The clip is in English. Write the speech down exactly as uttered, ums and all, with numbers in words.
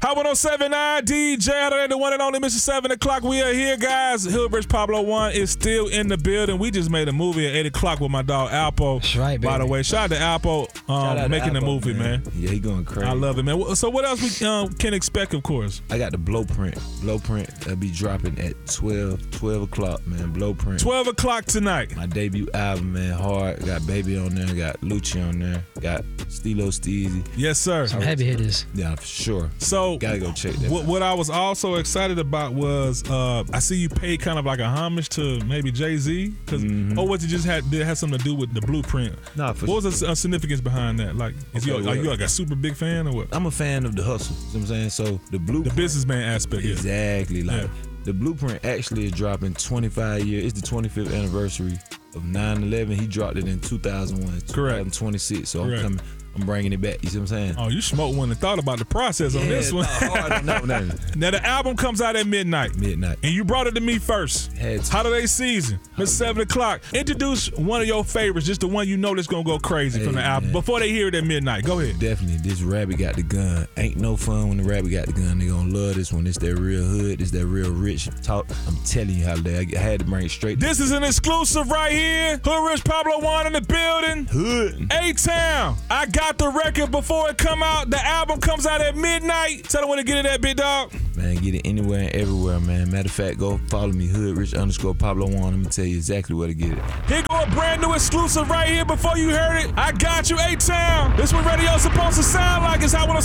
Hot one oh seven point nine D J out of the one and only Mister seven o'clock. We are here, guys. Hood Pablo One is still in the building. We just made a movie at eight o'clock with my dog Alpo. That's right, baby. By the way, shout out to Alpo um, out making to the Alpo, movie, man. man. Yeah, he going crazy. I love it, man. So what else we um, can expect, of course? I got the Blowprint. Blowprint will be dropping at twelve, twelve o'clock, man. Blowprint. twelve o'clock tonight. My debut album, man. Hard. Got Baby on there. Got Lucci on there. Got Stilo Steezy. Yes, sir. Some heavy hitters. Yeah, for sure. So gotta go check that. What, what I was also excited about was uh, I see you paid kind of like a homage to maybe Jay-Z, because mm-hmm. or was it just had did it have something to do with the Blueprint? Nah, for what sure. was the uh, significance behind that? Like, is Okay, you, well, are you like a super big fan or what? I'm a fan of the hustle. You know what I'm saying? So the Blueprint. The businessman aspect. Yeah. Exactly. Like Yeah. the Blueprint actually is dropping twenty-five years. It's the twenty-fifth anniversary of nine eleven. He dropped it in two thousand one. Correct. twenty twenty-six. So Correct. I'm coming. I'm bringing it back. You see what I'm saying? Oh, you smoked one and thought about the process on Yeah, this one. hard on that one. Now the album comes out at midnight. Midnight. And you brought it to me first. Had to. Holiday season. It's seven o'clock. Introduce one of your favorites, just the one you know that's gonna go crazy Hey, from the album. man. Before they hear it at midnight. Go ahead. Definitely, this rabbit got the gun. Ain't no fun when the rabbit got the gun. They gonna love this one. It's that real hood. It's that real rich talk. I'm telling you how they. I had to bring it straight. This is an exclusive right here. Hood Rich Pablo One in the building. Hood. A-Town. I got the record before it come out. The album comes out at midnight. Tell them where to get it at, big dog. Man, get it anywhere and everywhere, man. Matter of fact, go follow me, Hood Rich underscore Pablo One. I'm gonna tell you exactly where to get it. Here go a brand new exclusive right here before you heard it. I got you, A-Town. This what radio's supposed to sound like. It's Hot one oh